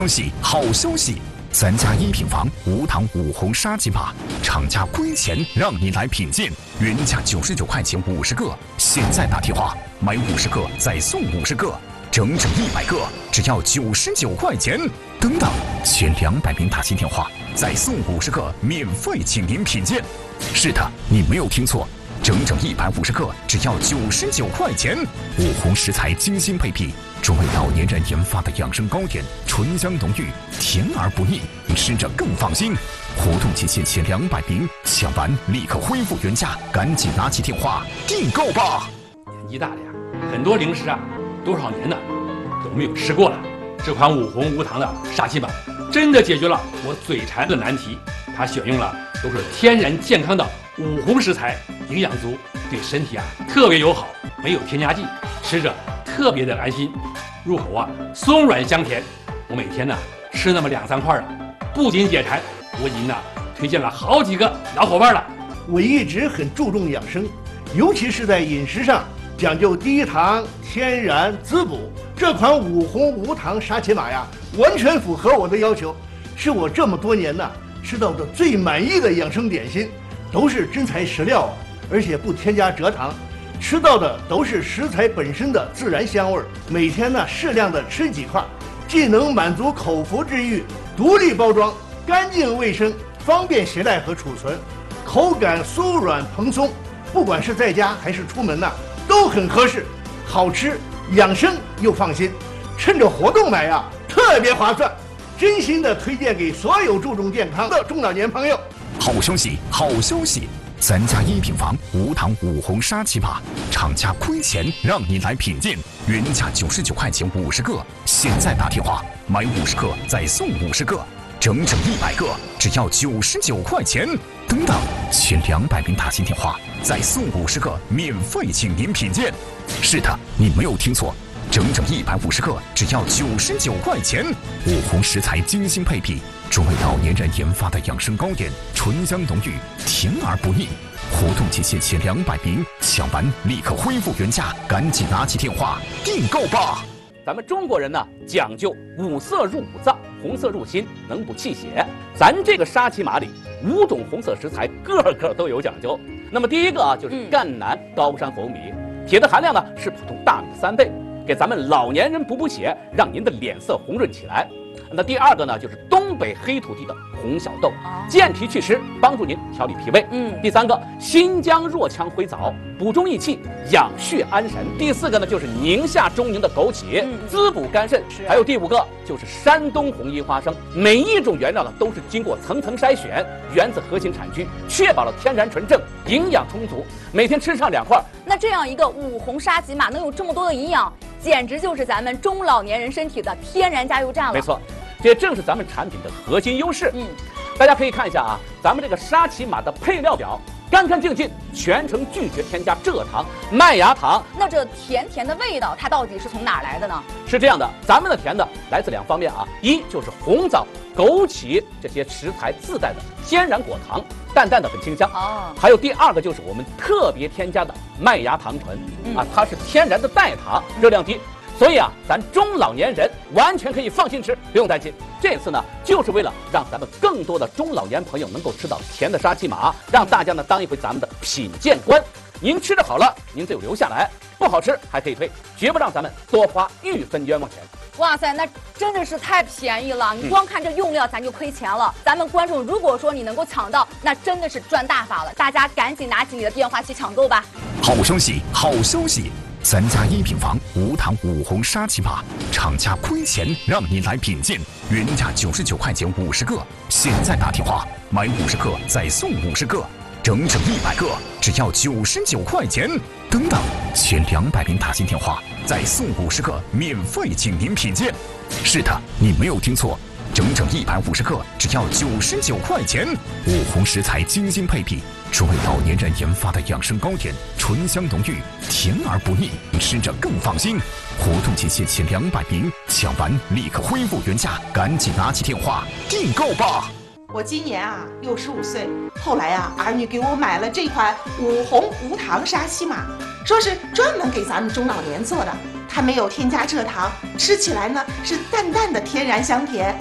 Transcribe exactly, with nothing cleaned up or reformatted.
消息，好消息！咱家一品房无糖五红沙琪玛，厂家亏钱让你来品鉴，原价九十九块钱五十个，现在打电话买五十个再送五十个，整整一百个，只要九十九块钱。等等，前两百名打进电话再送五十个，免费请您品鉴。是的，你没有听错。整整一百五十个，只要九十九块钱。五红食材精心配比，专为老年人研发的养生糕点，醇香浓郁，甜而不腻，吃着更放心。活动期限前两百名，抢完立刻恢复原价，赶紧拿起电话订购吧。 年纪大了呀，很多零食啊，多少年呢都没有吃过了。这款五红无糖的沙琪玛，真的解决了我嘴馋的难题。它选用了都是天然健康的五红食材，营养足，对身体啊特别友好，没有添加剂，吃着特别的安心，入口啊松软香甜。我每天呢吃那么两三块啊，不仅解馋，我已经呢推荐了好几个老伙伴了。 我一直很注重养生，尤其是在饮食上讲究低糖、天然、滋补。这款五红无糖沙琪玛呀，完全符合我的要求，是我这么多年呢吃到的最满意的养生点心。都是真材实料，而且不添加蔗糖，吃到的都是食材本身的自然香味。每天呢适量的吃几块，既能满足口腹之欲，独立包装，干净卫生，方便携带和储存，口感酥软蓬松，不管是在家还是出门呢，都很合适，好吃、养生又放心。趁着活动买呀，特别划算，真心的推荐给所有注重健康的中老年朋友。 好消息，好消息！咱家一品房无糖五红沙琪玛，厂家亏钱让你来品鉴，原价九十九块钱五十个，现在打电话买五十个再送五十个，整整一百个，只要九十九块钱。等等，前两百名打进电话再送五十个，免费请您品鉴。是的，你没有听错。整整一百五十个，只要九十九块钱。五红食材精心配比，专为老年人研发的养生糕点，醇香浓郁，甜而不腻。活动期限前两百名，抢完立刻恢复原价，赶紧拿起电话订购吧。 咱们中国人呢讲究五色入五脏，红色入心，能补气血。咱这个沙琪玛里五种红色食材，个个都有讲究。那么第一个啊，就是赣南高山红米，铁的含量呢是普通大米的三倍。给咱们老年人补补血，让您的脸色红润起来。那第二个呢，就是东北黑土地的红小豆，健脾祛湿，帮助您调理脾胃。嗯，第三个，新疆若羌灰枣，补中益气，养血安神。第四个呢，就是宁夏中宁的枸杞，嗯、滋补肝肾。还有第五个就是山东红衣花生，每一种原料呢都是经过层层筛选，源自核心产区，确保了天然纯正，营养充足，每天吃上两块。 那这样一个五红沙琪玛能有这么多的营养，简直就是咱们中老年人身体的天然加油站了。 没错。这正是咱们产品的核心优势。嗯，大家可以看一下啊，咱们这个沙琪玛的配料表，干干净净，全程拒绝添加蔗糖、麦芽糖。 那这甜甜的味道，它到底是从哪儿来的呢？ 是这样的，咱们的甜的来自两方面啊，一就是红枣、枸杞这些食材自带的天然果糖，淡淡的很清香。哦，还有第二个就是我们特别添加的麦芽糖醇，嗯、啊，它是天然的代糖，热量低。所以啊，咱中老年人完全可以放心吃，不用担心。这次呢，就是为了让咱们更多的中老年朋友能够吃到甜的沙琪玛，让大家呢当一回咱们的品鉴官。您吃的好了，您就留下来；不好吃还可以退，绝不让咱们多花一分冤枉钱。 哇塞，那真的是太便宜了！你光看这用料，咱就亏钱了。咱们观众如果说你能够抢到，那真的是赚大发了。大家赶紧拿起你的电话去抢购吧！ 好消息，好消息！咱家一品房无糖五红沙琪玛，厂家亏钱让你来品鉴，原价九十九块钱五十个，现在打电话买五十个再送五十个，整整一百个，只要九十九块钱。等等，前两百名打进电话再送五十个，免费请您品鉴。是的，你没有听错。整整一百五十个，只要九十九块钱。五红食材精心配比，专为老年人研发的养生糕点，醇香浓郁，甜而不腻，吃着更放心。活动期限前两百名，抢完立刻恢复原价，赶紧拿起电话订购吧。 我今年啊六十五岁，后来啊儿女给我买了这款五红无糖沙琪玛，说是专门给咱们中老年做的。 它没有添加蔗糖，吃起来呢是淡淡的天然香甜。